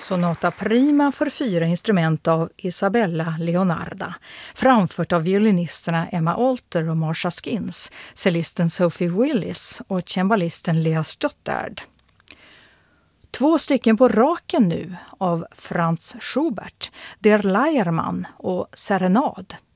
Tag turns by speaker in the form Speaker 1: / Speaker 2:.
Speaker 1: Sonata prima för 4 instrument av Isabella Leonarda, framfört av violinisterna Emma Alter och Marsha Skins, cellisten Sophie Willis och cembalisten Lea Stottard. 2 stycken på raken nu av Franz Schubert, Der Leiermann och Serenad.